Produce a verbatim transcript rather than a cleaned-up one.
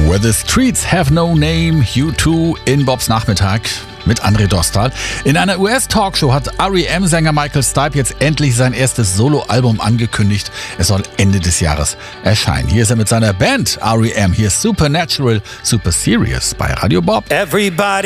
Where the Streets Have No Name, U zwei in Bobs Nachmittag mit André Dostal. In einer U S-Talkshow hat R E M-Sänger Michael Stipe jetzt endlich sein erstes Soloalbum angekündigt. Es soll Ende des Jahres erscheinen. Hier ist er mit seiner Band R E M. Hier ist Supernatural, Super Serious bei Radio Bob. Everybody